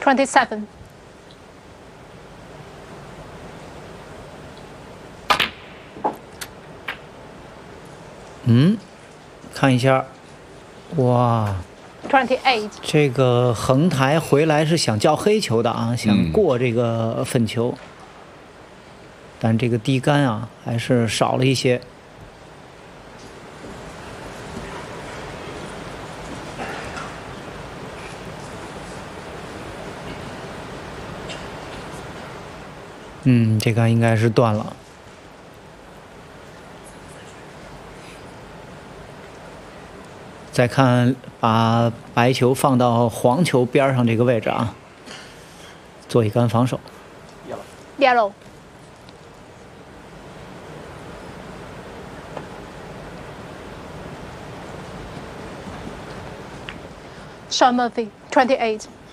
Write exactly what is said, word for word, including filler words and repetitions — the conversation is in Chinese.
twenty-seven. 嗯，看一下，哇， twenty-eight. 这个横台回来是想叫黑球的啊，想过这个粉球，嗯、但这个低杆啊还是少了一些。嗯，这杆应该是断了。再看，把白球放到黄球边上这个位置啊，做一杆防守。 Yellow. Sean Murphy, twenty-eight.